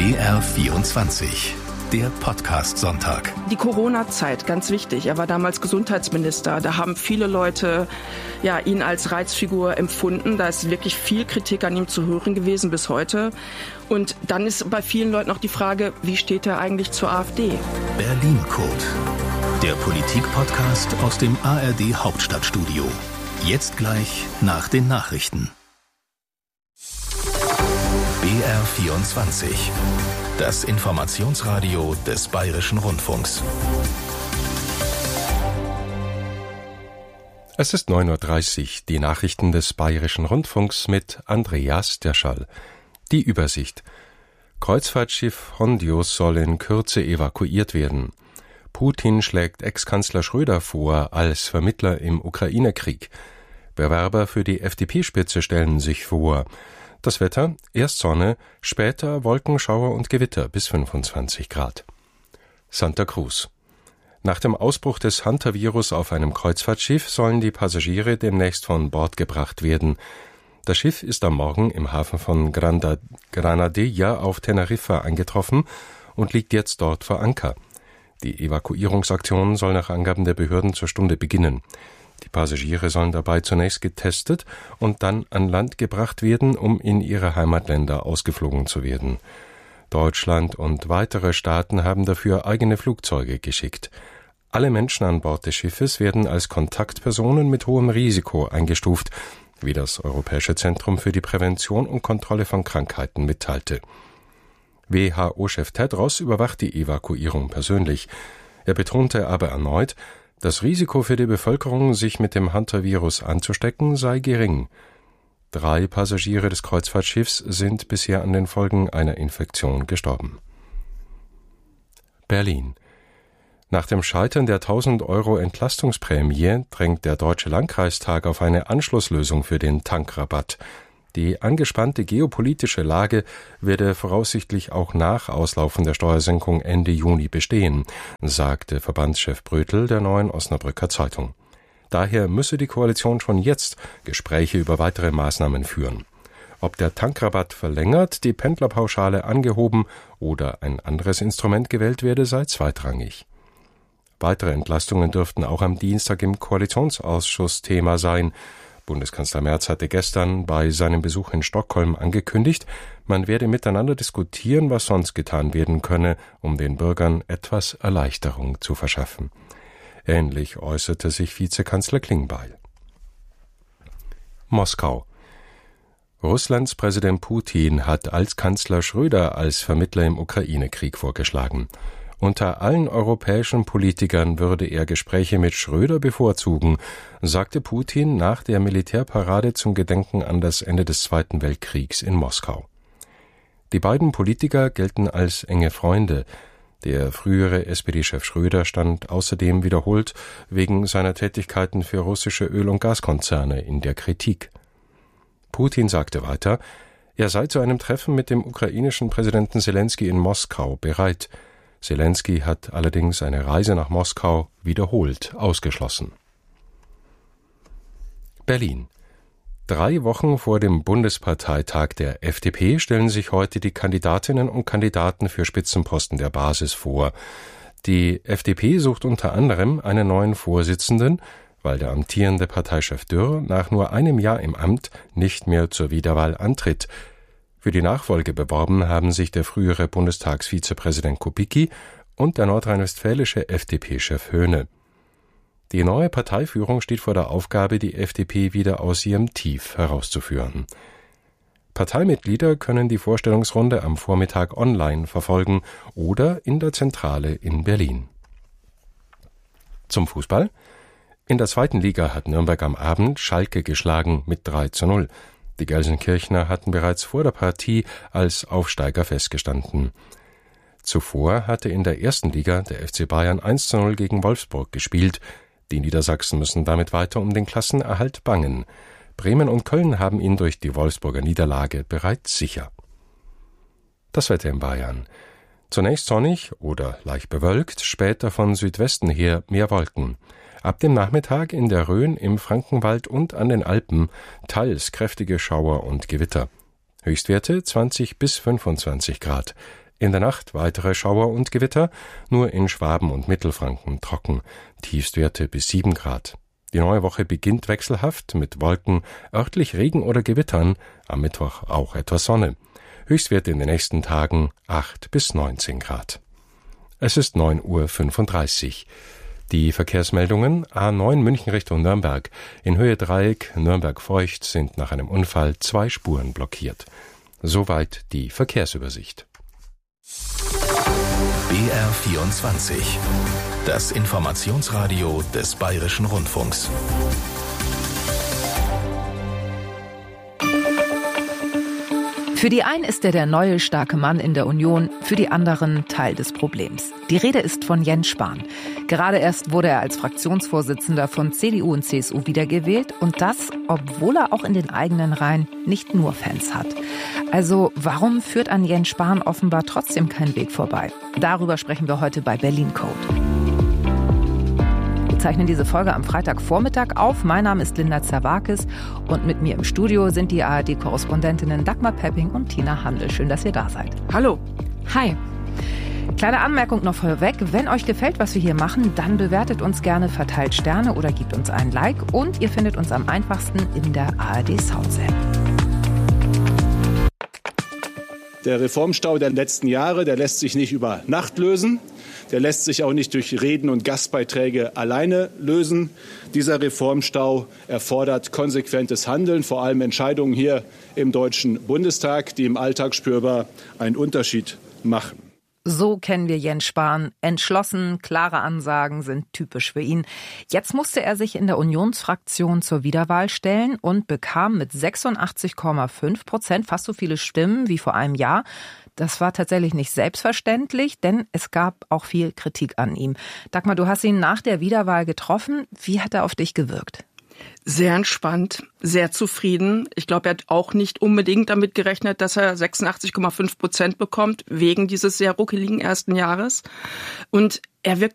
BR24, der Podcast-Sonntag. Die Corona-Zeit, ganz wichtig. Er war damals Gesundheitsminister. Da haben viele Leute ihn als Reizfigur empfunden. Da ist wirklich viel Kritik an ihm zu hören gewesen bis heute. Und dann ist bei vielen Leuten auch die Frage, wie steht er eigentlich zur AfD? Berlin-Code, der Politik-Podcast aus dem ARD-Hauptstadtstudio. Jetzt gleich nach den Nachrichten. BR24, das Informationsradio des Bayerischen Rundfunks. Es ist 9.30 Uhr, die Nachrichten des Bayerischen Rundfunks mit Andreas Derschall. Die Übersicht. Kreuzfahrtschiff Hondius soll in Kürze evakuiert werden. Putin schlägt Ex-Kanzler Schröder vor als Vermittler im Ukraine-Krieg. Bewerber für die FDP-Spitze stellen sich vor. Das Wetter, erst Sonne, später Wolkenschauer und Gewitter bis 25 Grad. Santa Cruz. Nach dem Ausbruch des Hunter-Virus auf einem Kreuzfahrtschiff sollen die Passagiere demnächst von Bord gebracht werden. Das Schiff ist am Morgen im Hafen von Granadilla auf Teneriffa eingetroffen und liegt jetzt dort vor Anker. Die Evakuierungsaktion soll nach Angaben der Behörden zur Stunde beginnen. Die Passagiere sollen dabei zunächst getestet und dann an Land gebracht werden, um in ihre Heimatländer ausgeflogen zu werden. Deutschland und weitere Staaten haben dafür eigene Flugzeuge geschickt. Alle Menschen an Bord des Schiffes werden als Kontaktpersonen mit hohem Risiko eingestuft, wie das Europäische Zentrum für die Prävention und Kontrolle von Krankheiten mitteilte. WHO-Chef Tedros überwacht die Evakuierung persönlich. Er betonte aber erneut, das Risiko für die Bevölkerung, sich mit dem Hunter-Virus anzustecken, sei gering. 3 Passagiere des Kreuzfahrtschiffs sind bisher an den Folgen einer Infektion gestorben. Berlin. Nach dem Scheitern der 1.000 € Entlastungsprämie drängt der Deutsche Landkreistag auf eine Anschlusslösung für den Tankrabatt. Die angespannte geopolitische Lage werde voraussichtlich auch nach Auslaufen der Steuersenkung Ende Juni bestehen, sagte Verbandschef Brötel der Neuen Osnabrücker Zeitung. Daher müsse die Koalition schon jetzt Gespräche über weitere Maßnahmen führen. Ob der Tankrabatt verlängert, die Pendlerpauschale angehoben oder ein anderes Instrument gewählt werde, sei zweitrangig. Weitere Entlastungen dürften auch am Dienstag im Koalitionsausschuss Thema sein. Bundeskanzler Merz hatte gestern bei seinem Besuch in Stockholm angekündigt, man werde miteinander diskutieren, was sonst getan werden könne, um den Bürgern etwas Erleichterung zu verschaffen. Ähnlich äußerte sich Vizekanzler Klingbeil. Moskau. Russlands Präsident Putin hat Altkanzler Schröder als Vermittler im Ukraine-Krieg vorgeschlagen. Unter allen europäischen Politikern würde er Gespräche mit Schröder bevorzugen, sagte Putin nach der Militärparade zum Gedenken an das Ende des Zweiten Weltkriegs in Moskau. Die beiden Politiker gelten als enge Freunde. Der frühere SPD-Chef Schröder stand außerdem wiederholt wegen seiner Tätigkeiten für russische Öl- und Gaskonzerne in der Kritik. Putin sagte weiter, er sei zu einem Treffen mit dem ukrainischen Präsidenten Selenskyj in Moskau bereit. Selenskyj hat allerdings eine Reise nach Moskau wiederholt ausgeschlossen. Berlin. 3 Wochen vor dem Bundesparteitag der FDP stellen sich heute die Kandidatinnen und Kandidaten für Spitzenposten der Basis vor. Die FDP sucht unter anderem einen neuen Vorsitzenden, weil der amtierende Parteichef Dürr nach nur einem Jahr im Amt nicht mehr zur Wiederwahl antritt. Für die Nachfolge beworben haben sich der frühere Bundestagsvizepräsident Kubicki und der nordrhein-westfälische FDP-Chef Höhne. Die neue Parteiführung steht vor der Aufgabe, die FDP wieder aus ihrem Tief herauszuführen. Parteimitglieder können die Vorstellungsrunde am Vormittag online verfolgen oder in der Zentrale in Berlin. Zum Fußball. In der 2. Liga hat Nürnberg am Abend Schalke geschlagen mit 3:0. Die Gelsenkirchner hatten bereits vor der Partie als Aufsteiger festgestanden. Zuvor hatte in der 1. Liga der FC Bayern 1:0 gegen Wolfsburg gespielt. Die Niedersachsen müssen damit weiter um den Klassenerhalt bangen. Bremen und Köln haben ihn durch die Wolfsburger Niederlage bereits sicher. Das Wetter in Bayern. Zunächst sonnig oder leicht bewölkt, später von Südwesten her mehr Wolken. Ab dem Nachmittag in der Rhön, im Frankenwald und an den Alpen teils kräftige Schauer und Gewitter. Höchstwerte 20 bis 25 Grad. In der Nacht weitere Schauer und Gewitter, nur in Schwaben und Mittelfranken trocken, Tiefstwerte bis 7 Grad. Die neue Woche beginnt wechselhaft mit Wolken, örtlich Regen oder Gewittern, am Mittwoch auch etwas Sonne. Höchstwerte in den nächsten Tagen 8 bis 19 Grad. Es ist 9:35 Uhr. Die Verkehrsmeldungen: A9 München Richtung Nürnberg. In Höhe Dreieck Nürnberg-Feucht sind nach einem Unfall 2 Spuren blockiert. Soweit die Verkehrsübersicht. BR24, das Informationsradio des Bayerischen Rundfunks. Für die einen ist er der neue starke Mann in der Union, für die anderen Teil des Problems. Die Rede ist von Jens Spahn. Gerade erst wurde er als Fraktionsvorsitzender von CDU und CSU wiedergewählt und das, obwohl er auch in den eigenen Reihen nicht nur Fans hat. Also warum führt an Jens Spahn offenbar trotzdem kein Weg vorbei? Darüber sprechen wir heute bei Berlin Code. Wir zeichnen diese Folge am Freitagvormittag auf. Mein Name ist Linda Zerwakis und mit mir im Studio sind die ARD-Korrespondentinnen Dagmar Pepping und Tina Handel. Schön, dass ihr da seid. Hallo. Hi. Kleine Anmerkung noch vorweg. Wenn euch gefällt, was wir hier machen, dann bewertet uns gerne, verteilt Sterne oder gebt uns ein Like. Und ihr findet uns am einfachsten in der ARD Sounds App. Der Reformstau der letzten Jahre, der lässt sich nicht über Nacht lösen. Der lässt sich auch nicht durch Reden und Gastbeiträge alleine lösen. Dieser Reformstau erfordert konsequentes Handeln, vor allem Entscheidungen hier im Deutschen Bundestag, die im Alltag spürbar einen Unterschied machen. So kennen wir Jens Spahn. Entschlossen, klare Ansagen sind typisch für ihn. Jetzt musste er sich in der Unionsfraktion zur Wiederwahl stellen und bekam mit 86,5%, fast so viele Stimmen wie vor einem Jahr. Das war tatsächlich nicht selbstverständlich, denn es gab auch viel Kritik an ihm. Dagmar, du hast ihn nach der Wiederwahl getroffen. Wie hat er auf dich gewirkt? Sehr entspannt, sehr zufrieden. Ich glaube, er hat auch nicht unbedingt damit gerechnet, dass er 86,5% bekommt, wegen dieses sehr ruckeligen ersten Jahres. Und er wirkt